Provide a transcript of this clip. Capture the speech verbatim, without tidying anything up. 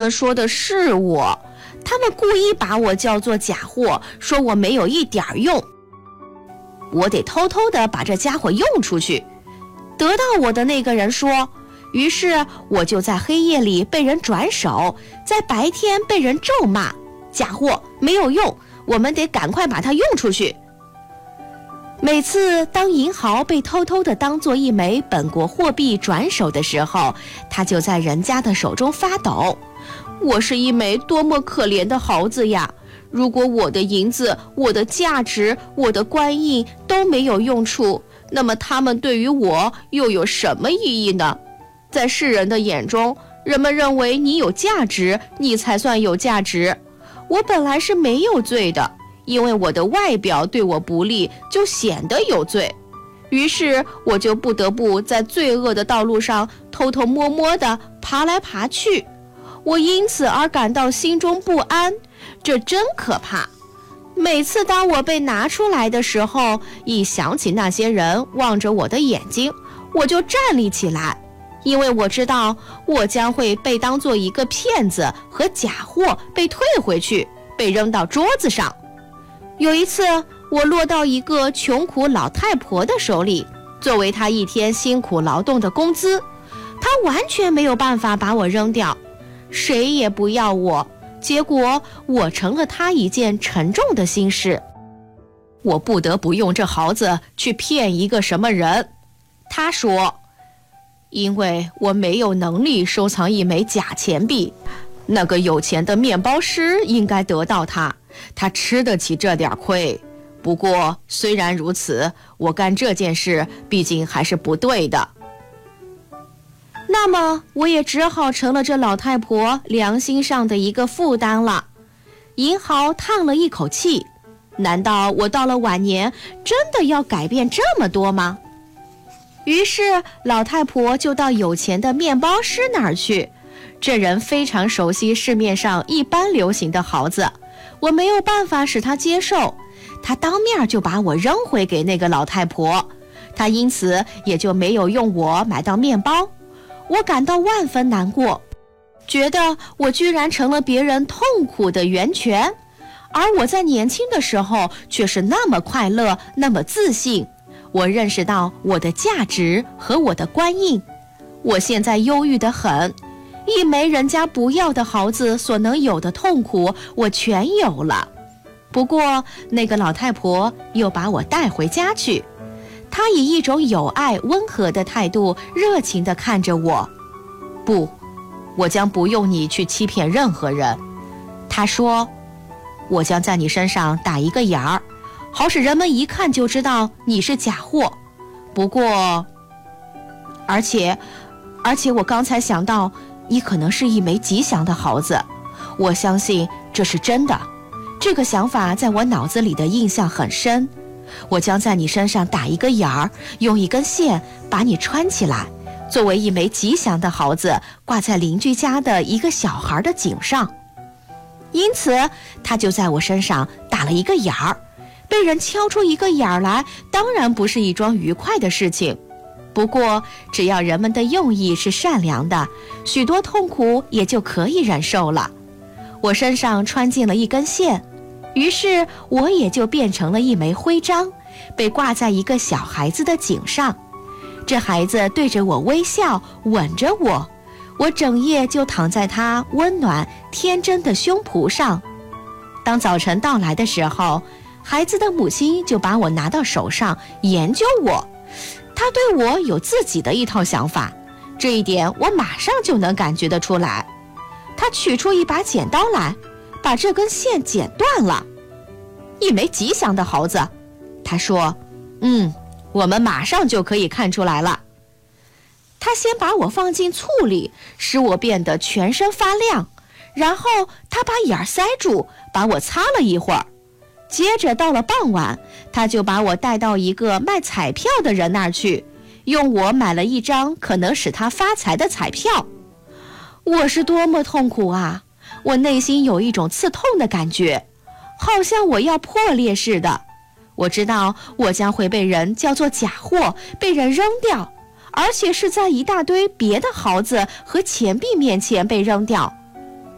们说的是我，他们故意把我叫做假货，说我没有一点用。我得偷偷地把这家伙用出去。得到我的那个人说，于是我就在黑夜里被人转手，在白天被人咒骂，假货没有用，我们得赶快把它用出去。每次当银毫被偷偷地当作一枚本国货币转手的时候，它就在人家的手中发抖。我是一枚多么可怜的毫子呀！如果我的银子、我的价值、我的官印都没有用处，那么他们对于我又有什么意义呢？在世人的眼中，人们认为你有价值，你才算有价值。我本来是没有罪的，因为我的外表对我不利，就显得有罪。于是我就不得不在罪恶的道路上偷偷摸摸地爬来爬去。我因此而感到心中不安，这真可怕。每次当我被拿出来的时候，一想起那些人望着我的眼睛，我就站立起来，因为我知道我将会被当作一个骗子和假货被退回去，被扔到桌子上。有一次，我落到一个穷苦老太婆的手里，作为她一天辛苦劳动的工资，她完全没有办法把我扔掉，谁也不要我，结果我成了她一件沉重的心事。我不得不用这毫子去骗一个什么人。她说，因为我没有能力收藏一枚假钱币，那个有钱的面包师应该得到它，他吃得起这点亏。不过虽然如此，我干这件事毕竟还是不对的。那么我也只好成了这老太婆良心上的一个负担了。银毫叹了一口气，难道我到了晚年真的要改变这么多吗？于是老太婆就到有钱的面包师那儿去。这人非常熟悉市面上一般流行的毫子，我没有办法使他接受，他当面就把我扔回给那个老太婆，他因此也就没有用我买到面包。我感到万分难过，觉得我居然成了别人痛苦的源泉，而我在年轻的时候却是那么快乐，那么自信。我认识到我的价值和我的官印，我现在忧郁得很，一枚人家不要的毫子所能有的痛苦，我全有了。不过那个老太婆又把我带回家去，她以一种有爱温和的态度热情地看着我。不，我将不用你去欺骗任何人。她说，我将在你身上打一个眼儿，好使人们一看就知道你是假货。不过，而且，而且我刚才想到，你可能是一枚吉祥的毫子，我相信这是真的。这个想法在我脑子里的印象很深。我将在你身上打一个眼儿，用一根线把你穿起来，作为一枚吉祥的毫子，挂在邻居家的一个小孩的颈上。因此，他就在我身上打了一个眼儿。被人敲出一个眼儿来，当然不是一桩愉快的事情。不过，只要人们的用意是善良的，许多痛苦也就可以忍受了。我身上穿进了一根线，于是我也就变成了一枚徽章，被挂在一个小孩子的颈上。这孩子对着我微笑，吻着我，我整夜就躺在他温暖天真的胸脯上。当早晨到来的时候，孩子的母亲就把我拿到手上研究我，她对我有自己的一套想法，这一点我马上就能感觉得出来。她取出一把剪刀来，把这根线剪断了。一枚吉祥的毫子，她说，嗯，我们马上就可以看出来了。她先把我放进醋里，使我变得全身发亮，然后她把眼儿塞住，把我擦了一会儿。接着到了傍晚，他就把我带到一个卖彩票的人那儿去，用我买了一张可能使他发财的彩票。我是多么痛苦啊！我内心有一种刺痛的感觉，好像我要破裂似的。我知道我将会被人叫做假货，被人扔掉，而且是在一大堆别的毫子和钱币面前被扔掉。